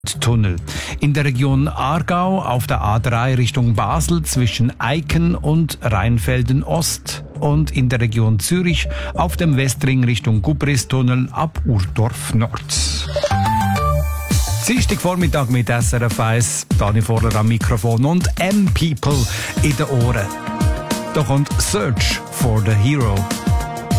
Tunnel. In der Region Aargau auf der A3 Richtung Basel zwischen Eiken und Rheinfelden Ost und in der Region Zürich auf dem Westring Richtung Gubristunnel ab Urdorf Nord. Dienstagvormittag mit SRF 1, Dani Vorler am Mikrofon und M-People in den Ohren. Da kommt Search for the Hero.